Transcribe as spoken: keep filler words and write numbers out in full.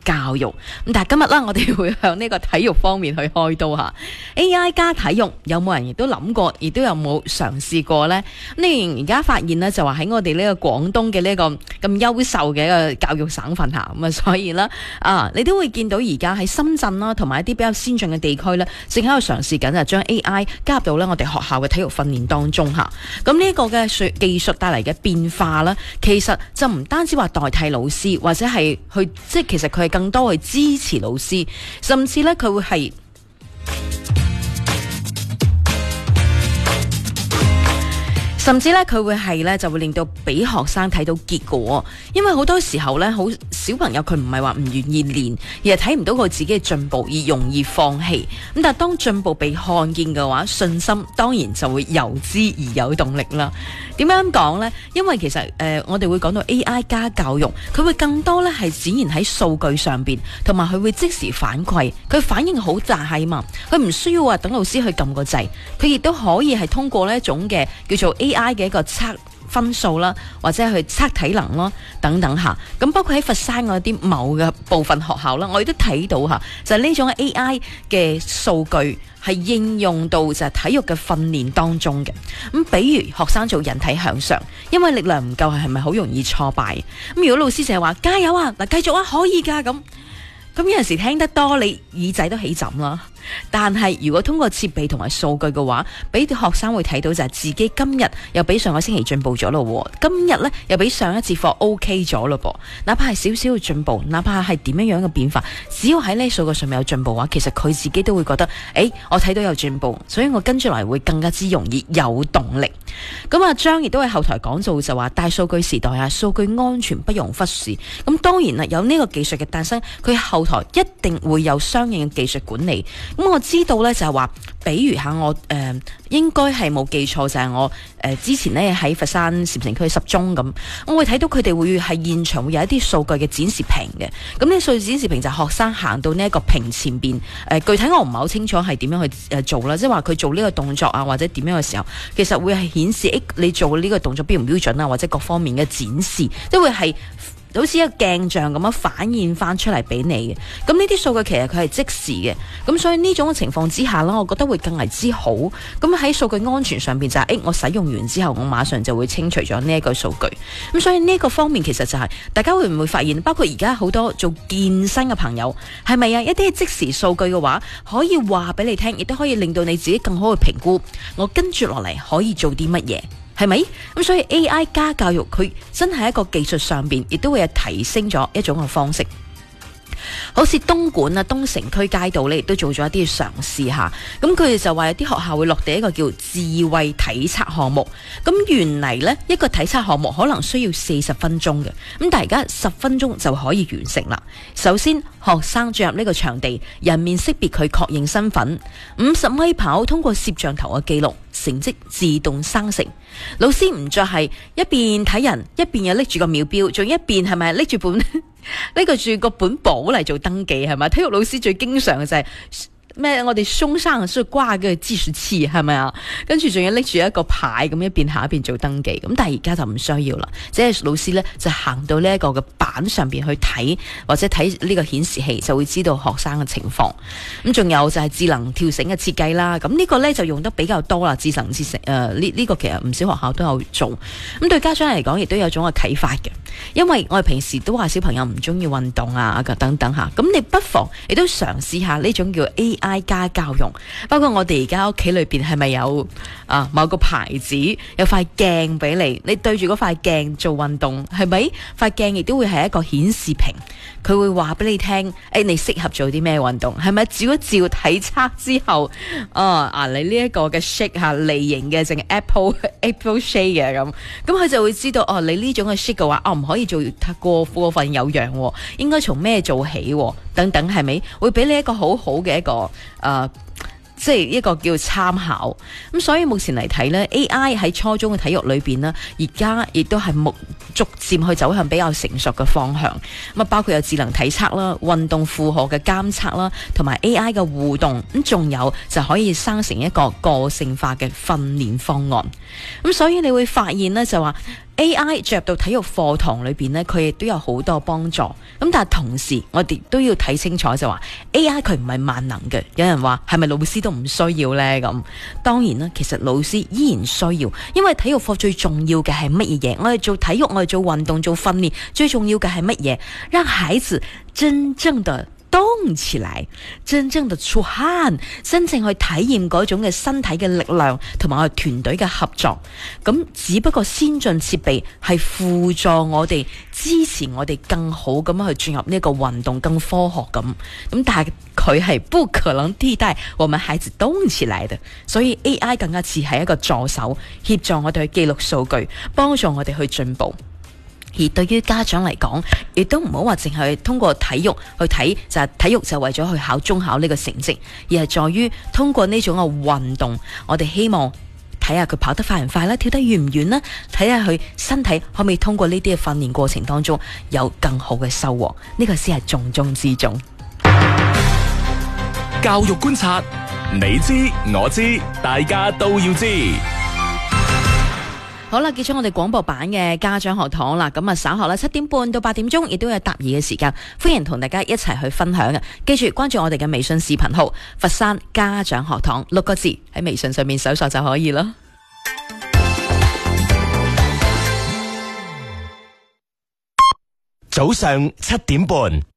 教育。咁但係今日啦，我哋會向呢個體育方面去開刀吓。A I 加體育有冇人亦都諗過，亦都有冇嘗試過呢？咁你而家發現呢，就話喺我哋呢個廣東嘅呢個咁優秀嘅一個教育省份吓，咁啊，所以啦啊，你都會見到而家喺深圳啦，同埋一啲比較先進嘅地區呢，正喺度嘗試緊啊，將 A I 加入到呢我哋學校嘅體育訓練當中吓。咁呢個嘅技術帶嚟嘅變化啦，其實就唔單止話代替老師，或者係去即係其實佢係更多去支持老師，甚至呢，佢會係。甚至咧，佢會係咧，就會令到俾學生睇到結果。因為好多時候咧，好小朋友佢唔係話唔願意練，而係睇唔到佢自己嘅進步而容易放棄。咁但係當進步被看見嘅話，信心當然就會由之而有動力啦。點樣咁講呢？因為其實誒、呃，我哋會講到 A I 加教育，佢會更多咧係展現喺數據上邊，同埋佢會即時反饋，佢反應好大係嘛，佢唔需要話等老師去撳個掣，佢亦都可以係通過呢一種嘅叫做 A I 嘅一個測分數啦，或者去測體能咯，等等吓。咁包括喺佛山嗰啲某嘅部分學校啦，我亦都睇到吓，就係呢種 A I 嘅數據係應用到就係體育嘅訓練當中嘅。咁比如學生做人體向上，因為力量唔夠，係咪好容易挫敗？咁如果老師成日話加油啊，嗱繼續啊，可以噶咁，咁有陣時聽得多，你耳仔都起枕啦。但係如果通過設備同埋數據嘅話，俾啲學生會睇到就係自己今日又比上個星期進步咗咯，今日呢又比上一節課 OK 咗咯噃。哪怕係少少嘅進步，哪怕係點樣樣嘅變化，只要喺呢數據上面有進步嘅話，其實佢自己都會覺得，誒，我睇到有進步，所以我跟住嚟會更加之容易有動力。咁阿張亦都喺後台講到就話，大數據時代啊，數據安全不容忽視。咁當然啦，有呢個技術嘅誕生，佢後台一定會有相應嘅技術管理。咁我知道咧就係話，比如下我誒、呃、應該係冇記錯，就係、是、我誒、呃、之前咧喺佛山禪城區十中咁，我會睇到佢哋會係現場會有一啲數據嘅展示屏嘅。咁呢數據展示屏就係學生行到呢一個屏前邊，誒、呃、具體我唔係好清楚係點樣去誒做啦，即係話佢做呢個動作啊或者點樣嘅時候，其實會係顯示誒你做呢個動作標唔標準啊，或者各方面嘅展示，即係會係好似一個鏡像咁樣反映翻出嚟俾你嘅。咁呢啲數據其實佢係即時嘅，咁所以呢種嘅情況之下啦，我覺得會更為之好。咁喺數據安全上邊就係、是，誒我使用完之後，我馬上就會清除咗呢一個數據。咁所以呢個方面其實就係、是，大家會唔會發現，包括而家好多做健身嘅朋友，係咪啊？一啲即時數據嘅話，可以話俾你聽，亦都可以令到你自己更好去評估，我跟住落嚟可以做啲乜嘢。係咪？咁所以 A I 加教育佢真係一個技術上邊，亦都會係提升咗一種嘅方式。好似東莞啊、東城區街道咧，亦都做咗一啲嘗試下。咁佢哋就話有啲學校會落地一個叫智慧體測項目。咁原嚟呢，一個體測項目可能需要四十分鐘嘅，咁但係而家十分鐘就可以完成啦。首先，學生進入呢個場地，人面識別佢確認身份，五十米跑通過攝像頭嘅記錄，成績自動生成。老師唔再係一邊睇人，一邊又拎住個秒錶，仲一邊係咪拎住本拎住個本簿嚟做登記，係咪？體育老師最經常嘅就係、是。咩？我哋胸上需要掛嘅計時器係咪啊？跟住仲要拎住一個牌咁一邊下一邊做登記。咁但係而家就唔需要啦，即係老師呢，就行到呢一個嘅板上邊去睇，或者睇呢個顯示器就會知道學生嘅情況。咁仲有就係智能跳繩嘅設計啦。咁呢個呢，就用得比較多啦。智能跳繩誒呢呢個其實唔少學校都有做。咁對家長嚟講亦都有種嘅啟發嘅，因為我哋平時都話小朋友唔中意運動啊等等吓。咁你不妨亦都嘗試下呢種叫 A I 加教育，包括我哋而家屋企裏邊係咪有啊某個牌子有塊鏡俾你，你對住嗰塊鏡做運動，係咪？塊鏡亦都會係一個顯示屏，佢會話俾你聽，誒你適合做啲咩運動，係咪？照一照體測之後，啊啊你呢一個嘅 shake 吓梨形嘅，淨係 apple apple shake 嘅咁，咁佢就會知道哦，你呢種嘅 shake 嘅話，哦唔可以做太過過分有氧，應該從咩做起等等，係咪？會俾你一個好好嘅一個誒、呃，即係一個叫參考。咁所以目前嚟睇呢 A I 喺初中嘅體育裏邊呢，而家亦都係目逐漸去走向比較成熟嘅方向。咁啊，包括有智能體測啦、運動負荷嘅監測啦，同埋 A I 嘅互動。咁仲有就可以生成一個個性化嘅訓練方案。咁所以你會發現呢，就話 A I 進入到體育課堂裏邊呢，佢亦都有好多幫助。咁但係同時，我哋都要睇清楚就話 A I 佢唔係萬能嘅。有人話係咪老師都唔需要呢？咁當然啦，其實老師依然需要，因為體育課最重要嘅係乜嘢嘢？我哋做體育，我哋做運動、做訓練，最重要嘅係乜嘢？讓孩子真正的動起來，真正的出汗，真正去體驗嗰種嘅身體嘅力量，同埋我哋團隊嘅合作。咁只不過先進設備係輔助我哋，支持我哋更好咁樣去進入呢個運動，更科學咁。咁但係佢係不可能替代我們孩子動起來的，所以 A I 更加似係一個助手，協助我哋去記錄數據，幫助我哋去進步。而對於家長嚟講，亦都唔好話淨係通過體育去睇，就係體育就為咗去考中考呢個成績，而係在於通過呢種嘅運動，我哋希望睇下佢跑得快唔快啦，跳得遠唔遠啦，睇下佢身體可唔可以通過呢啲嘅訓練過程當中有更好嘅收穫，呢個先係重中之重。 教育觀察，你知我知，大家都要知。 好啦，結束我哋廣播版嘅家長學堂啦，咁啊稍後啦七點半到八點鐘亦都有答疑嘅時間，歡迎同大家一齊去分享嘅。記住關注我哋嘅微信視頻號佛山家長學堂六個字喺微信上面搜索就可以啦。 早上七點半。